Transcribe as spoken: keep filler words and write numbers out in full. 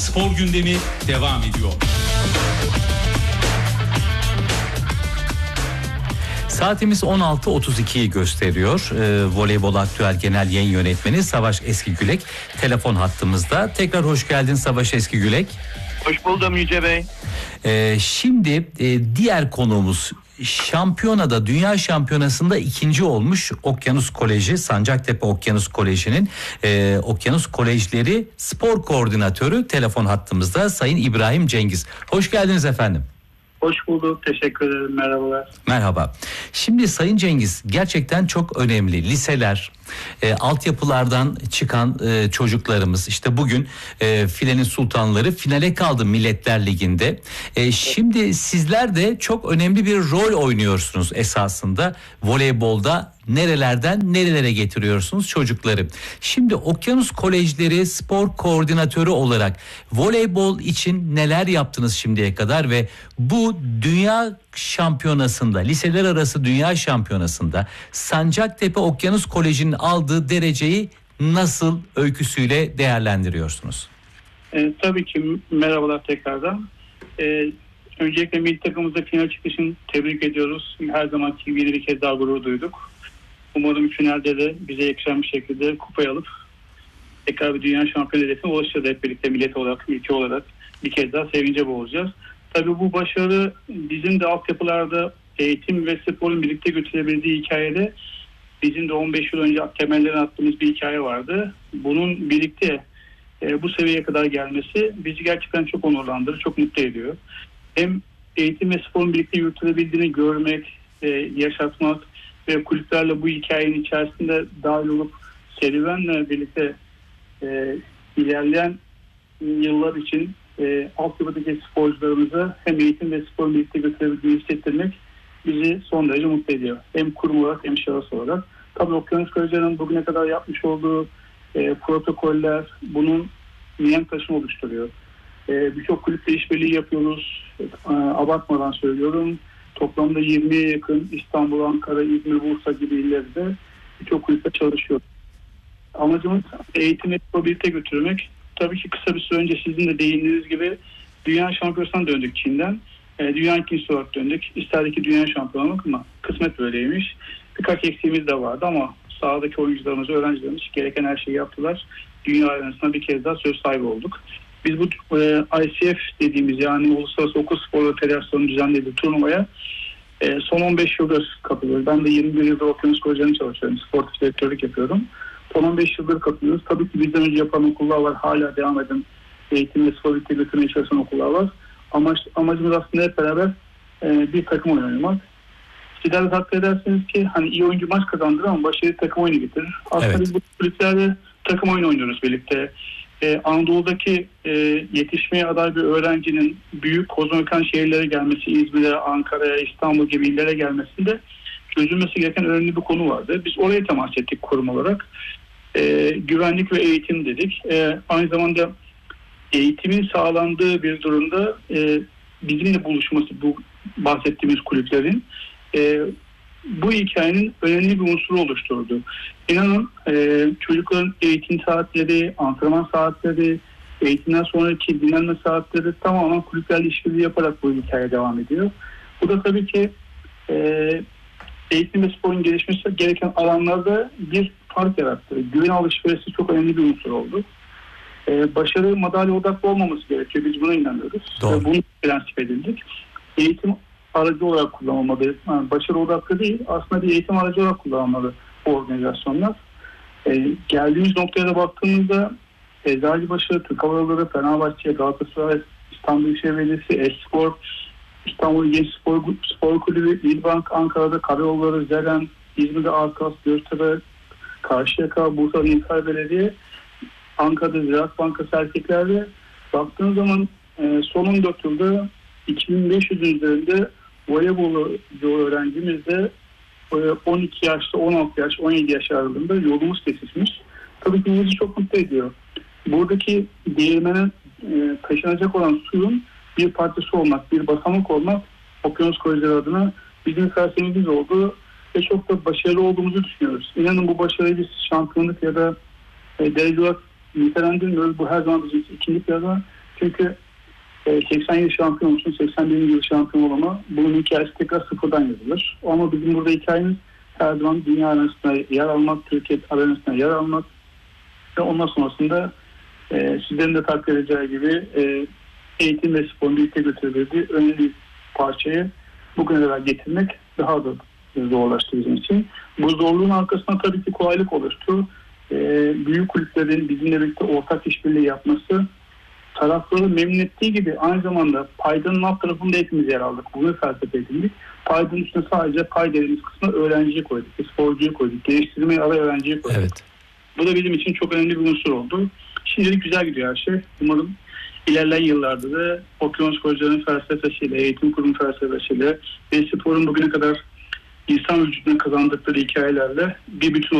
Spor gündemi devam ediyor. Saatimiz on altı otuz ikiyi gösteriyor. Ee, Voleybol Aktüel Genel Yayın Yönetmeni Savaş Eskigülek telefon hattımızda. Tekrar hoş geldin Savaş Eskigülek. Hoş buldum Yüce Bey. Ee, şimdi e, diğer konuğumuz şampiyonada, dünya şampiyonasında ikinci olmuş Okyanus Koleji, Sancaktepe Okyanus Koleji'nin e, Okyanus Kolejleri spor koordinatörü telefon hattımızda Sayın İbrahim Cengiz. Hoş geldiniz efendim. Hoş bulduk. Teşekkür ederim. Merhabalar. Merhaba. Şimdi Sayın Cengiz, gerçekten çok önemli. Liseler, e, altyapılardan çıkan e, çocuklarımız, işte bugün e, filenin sultanları finale kaldı Milletler Ligi'nde. E, şimdi sizler de çok önemli bir rol oynuyorsunuz esasında. Voleybolda nerelerden nerelere getiriyorsunuz çocukları. Şimdi Okyanus Kolejleri spor koordinatörü olarak voleybol için neler yaptınız şimdiye kadar ve bu dünya şampiyonasında, liseler arası dünya şampiyonasında Sancaktepe Okyanus Koleji'nin aldığı dereceyi nasıl öyküsüyle değerlendiriyorsunuz? E, tabii ki merhabalar tekrardan. E, öncelikle milli takımımızda final çıkışını tebrik ediyoruz. Her zamanki gibi yeni bir kez daha gurur duyduk. Umarım finalde de bize yakışan bir şekilde kupayı alıp tekrar bir dünya şampiyonu hedefine ulaşacağız hep birlikte millet olarak, ülke olarak bir kez daha sevince boğulacağız. Tabii bu başarı bizim de altyapılarda eğitim ve sporun birlikte götürebildiği hikayede bizim de on beş yıl önce temellerini attığımız bir hikaye vardı. Bunun birlikte e, bu seviyeye kadar gelmesi bizi gerçekten çok onurlandırır, çok mutlu ediyor. Hem eğitim ve sporun birlikte yürütülebildiğini görmek, e, yaşatmak ve kulüplerle bu hikayenin içerisinde dahil olup serüvenle birlikte e, ilerleyen yıllar için e, altyapıdaki sporcularımıza hem eğitim ve sporun birlikte götürebildiğini hissettirmek bizi son derece mutlu ediyor. Hem kurum olarak hem şahıs olarak. Tabii Okyanus Koleji'nin bugüne kadar yapmış olduğu e, protokoller bunun mihenk taşını oluşturuyor. E, Birçok kulüple işbirliği yapıyoruz. E, abartmadan söylüyorum. Toplamda yirmiye yakın İstanbul, Ankara, İzmir, Bursa gibi illerde birçok kulüple çalışıyor. Amacımız eğitim ve sporu birlikte götürmek. Tabii ki kısa bir süre önce sizin de değindiğiniz gibi dünya şampiyonasından döndük Çin'den. E, dünya ikincisi olarak döndük. İsterdik ki dünya şampiyonu olmak ama kısmet böyleymiş. Birkaç eksiğimiz de vardı ama sahadaki oyuncularımız, öğrencilerimiz gereken her şeyi yaptılar. Dünya arenasına bir kez daha söz sahibi olduk. Biz bu e, I C F dediğimiz yani Uluslararası Okul Sporları Federasyonu düzenlediği turnuvaya e, son on beş yıldır katılıyoruz. Ben de yirmi bir yıldır Okyanus Koleji'nde çalışıyorum. Sportif direktörlük yapıyorum. Son on beş yıldır katılıyoruz. Tabii ki bizden önce yapan okullar var. Hala devam eden eğitim ve spor birlikte götürmeye çalışan okullar var. Amaç, amacımız aslında hep beraber e, bir takım oyunu oynamak. Sizler de takdir edersiniz ki hani iyi oyuncu maç kazandırır ama başarılı takım oyunu getirir. Aslında evet. Biz bu kulüplerde takım oyunu oynuyoruz birlikte. Ee, Anadolu'daki e, yetişmeye aday bir öğrencinin büyük kozmopolitan şehirlere gelmesi, İzmir'e, Ankara'ya, İstanbul gibi illere gelmesinde çözülmesi gereken önemli bir konu vardı. Biz oraya temas ettik kurum olarak. Ee, güvenlik ve eğitim dedik. Ee, aynı zamanda eğitimin sağlandığı bir durumda e, bizimle buluşması bu bahsettiğimiz kulüplerin e, bu hikayenin önemli bir unsuru oluşturdu. İnanın e, çocukların eğitim saatleri, antrenman saatleri, eğitimden sonraki dinlenme saatleri tamamen kulüplerle işbirliği yaparak bu hikaye devam ediyor. Bu da tabii ki e, eğitim ve sporun gelişmesi gereken alanlarda bir fark yarattı. Güven alışverişi çok önemli bir unsur oldu. E, başarı madalya odaklı olmaması gerekiyor. Biz buna inanıyoruz. Doğru. Bunu prensip edildik. Eğitim aracı olarak kullanılmalı. Yani başarı odaklı değil, aslında bir eğitim aracı olarak kullanılmalı bu organizasyonlar. E, geldiğimiz noktaya da baktığımızda Eczacıbaşı, Türk Hava Yolları, Fenerbahçe, Galatasaray, İstanbul Büyükşehir Belediyesi, Espor, İstanbul Genç Spor, Spor Kulübü, İlbank, Ankara'da Karayolları, Zeren, İzmir'de Arkas, Göztepe, Karşıyaka, Bursa Niksar Belediye, Ankara'da Ziraat Bankası erkeklerde baktığınız zaman e, son on dört yılda iki bin beş yüzün üzerinde voleybolcu öğrencimizde on iki yaşta, on altı yaş, on yedi yaş aralığında yolumuz kesişmiş. Tabii ki bizi çok mutlu ediyor. Buradaki değirmene e, taşınacak olan suyun bir parçası olmak, bir basamak olmak Okyanus Kolejleri adına bizim felsefemiz oldu ve çok da başarılı olduğumuzu düşünüyoruz. İnanın bu başarıyı biz şampiyonluk ya da e, derece olarak nitelendirmiyoruz. Bu her zaman bizim ikinci planda Çünkü e, seksen yıl şampiyon olsun, seksen birinci yıl şampiyon olama, bunun hikayesi tekrar sıfırdan yazılır. Ama bizim burada hikayemiz her zaman dünya arenasında yer almak, Türkiye arenasında yer almak ve ondan sonrasında e, sizlerin de takdir edeceği gibi e, eğitim ve sporun birlikte götürdüğü önemli parçayı bugüne kadar getirmek daha da zorlaştı bizim için. Bu zorluğun arkasında tabii ki kolaylık oluştu. E, büyük kulüplerin bizimle birlikte ortak işbirliği yapması tarafları memnun ettiği gibi aynı zamanda paydanın alt tarafında hepimiz yer aldık. Bunu felsefe edindik. Paydanın üstüne sadece pay dediğimiz kısmına öğrenciyi koyduk, sporcuyu koyduk, geliştirmeye ara öğrenciyi koyduk. Evet. Bu da bizim için çok önemli bir unsur oldu. Şimdilik güzel gidiyor her şey. Umarım ilerleyen yıllarda da okyanus sporcuların felsefesiyle, eğitim kurumu felsefesiyle ve sporun bugüne kadar insan vücuduna kazandıkları hikayelerle bir bütün